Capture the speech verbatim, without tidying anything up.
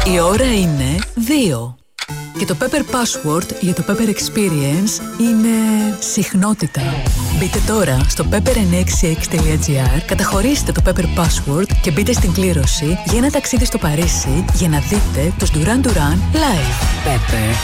Η ώρα είναι δύο. Και το Pepper Password για το Pepper Experience είναι συχνότητα. Μπείτε τώρα στο pepper εννιακόσια εξήντα έξι τελεία gr, καταχωρήστε το Pepper Password και μπείτε στην κλήρωση για ένα ταξίδι στο Παρίσι για να δείτε τους Duran Duran live. Pepper.